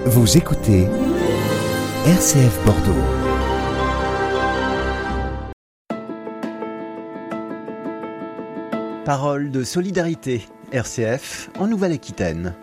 Vous écoutez RCF Bordeaux. Parole de solidarité, RCF en Nouvelle-Aquitaine.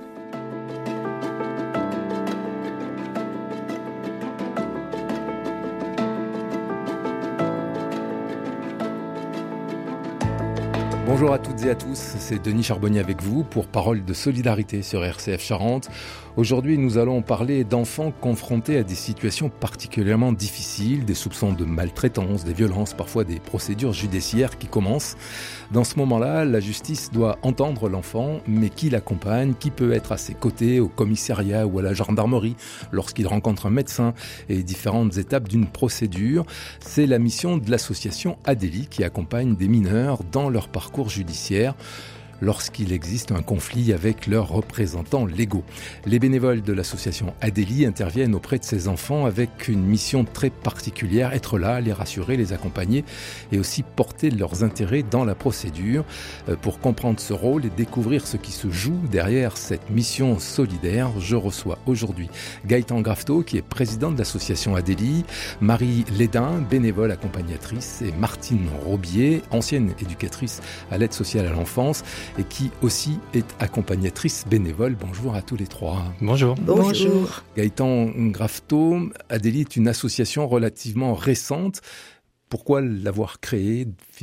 Bonjour à toutes et à tous, c'est Denis Charbonnier avec vous pour Parole de solidarité sur RCF Charente. Aujourd'hui, nous allons parler d'enfants confrontés à des situations particulièrement difficiles, des soupçons de maltraitance, des violences, parfois des procédures judiciaires qui commencent. Dans ce moment-là, la justice doit entendre l'enfant, mais qui l'accompagne, qui peut être à ses côtés au commissariat ou à la gendarmerie lorsqu'il rencontre un médecin et différentes étapes d'une procédure. C'est la mission de l'association Adélie qui accompagne des mineurs dans leur parcours judiciaire lorsqu'il existe un conflit avec leurs représentants légaux. Les bénévoles de l'association Adélie interviennent auprès de ces enfants avec une mission très particulière, être là, les rassurer, les accompagner et aussi porter leurs intérêts dans la procédure. Pour comprendre ce rôle et découvrir ce qui se joue derrière cette mission solidaire, je reçois aujourd'hui Gaëtan Grafteau, qui est président de l'association Adélie, Marie Lédin, bénévole accompagnatrice, et Martine Robier, ancienne éducatrice à l'aide sociale à l'enfance, et qui aussi est accompagnatrice bénévole. Bonjour à tous les trois. Bonjour. Bonjour. Gaëtan Grafteau, Adélie est une association relativement récente. Pourquoi l'avoir créée finalement ?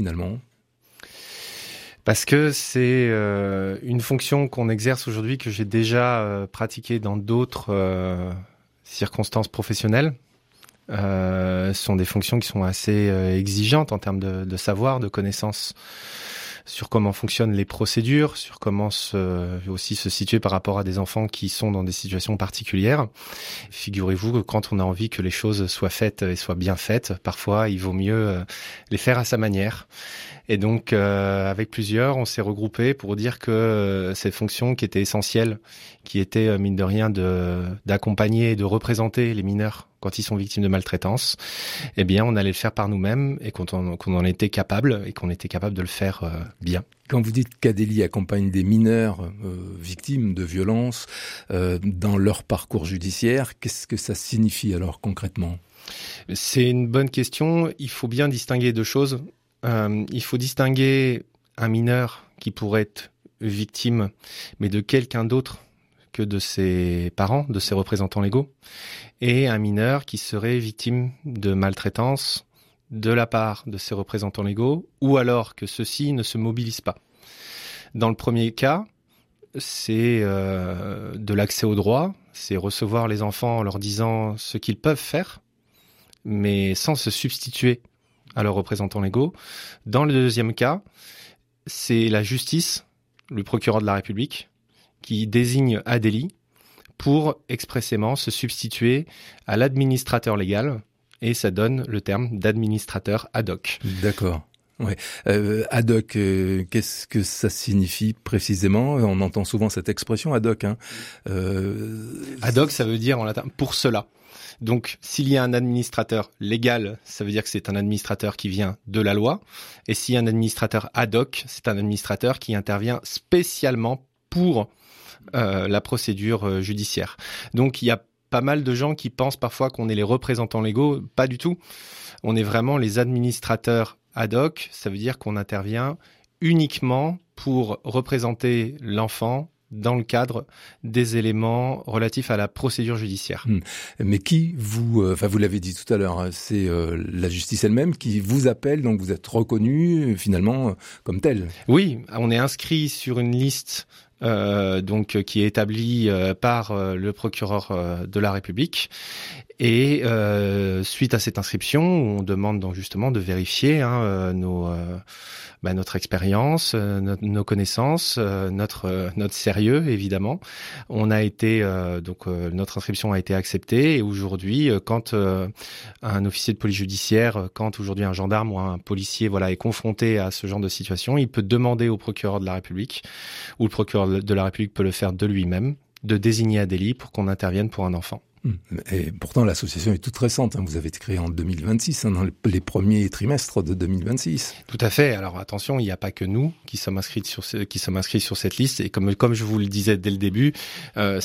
Parce que c'est une fonction qu'on exerce aujourd'hui que j'ai déjà pratiquée dans d'autres circonstances professionnelles. Ce sont des fonctions qui sont assez exigeantes en termes de savoir, de connaissances sur comment fonctionnent les procédures, sur comment aussi se situer par rapport à des enfants qui sont dans des situations particulières. Figurez-vous que quand on a envie que les choses soient faites et soient bien faites, parfois il vaut mieux les faire à sa manière. Et donc, avec plusieurs, on s'est regroupés pour dire que cette fonction qui était essentielle, qui était, mine de rien, d'accompagner et de représenter les mineurs quand ils sont victimes de maltraitance, eh bien, on allait le faire par nous-mêmes et qu'on en était capable et qu'on était capable de le faire bien. Quand vous dites qu'Adélie accompagne des mineurs victimes de violences dans leur parcours judiciaire, qu'est-ce que ça signifie alors concrètement ? C'est une bonne question. Il faut bien distinguer deux choses. Il faut distinguer un mineur qui pourrait être victime, mais de quelqu'un d'autre que de ses parents, de ses représentants légaux, et un mineur qui serait victime de maltraitance de la part de ses représentants légaux, ou alors que ceux-ci ne se mobilisent pas. Dans le premier cas, c'est de l'accès au droit, c'est recevoir les enfants en leur disant ce qu'ils peuvent faire, mais sans se substituer à leurs représentants légaux. Dans le deuxième cas, c'est la justice, le procureur de la République, qui désigne Adélie pour expressément se substituer à l'administrateur légal, et ça donne le terme d'administrateur ad hoc. D'accord. Ouais. Ad hoc, qu'est-ce que ça signifie précisément ? On entend souvent cette expression ad hoc. Ad hoc, ça veut dire en latin « pour cela ». Donc, s'il y a un administrateur légal, ça veut dire que c'est un administrateur qui vient de la loi. Et s'il y a un administrateur ad hoc, c'est un administrateur qui intervient spécialement pour la procédure judiciaire. Donc, il y a pas mal de gens qui pensent parfois qu'on est les représentants légaux. Pas du tout. On est vraiment les administrateurs ad hoc. Ça veut dire qu'on intervient uniquement pour représenter l'enfant dans le cadre des éléments relatifs à la procédure judiciaire. Mais qui vous l'avez dit tout à l'heure, c'est la justice elle-même qui vous appelle, donc vous êtes reconnu finalement comme tel. Oui, on est inscrit sur une liste donc qui est établie par le procureur de la République. Et suite à cette inscription, on demande donc justement de vérifier notre expérience, nos connaissances, notre sérieux évidemment. On a été notre inscription a été acceptée, et aujourd'hui, quand un officier de police judiciaire, quand aujourd'hui un gendarme ou un policier est confronté à ce genre de situation, il peut demander au procureur de la République, ou le procureur de la République peut le faire de lui-même, de désigner Adélie pour qu'on intervienne pour un enfant. Et pourtant, l'association est toute récente. Vous avez été créée en 2026, dans les premiers trimestres de 2026. Tout à fait. Alors attention, il n'y a pas que nous qui sommes inscrits sur cette liste. Et comme je vous le disais dès le début,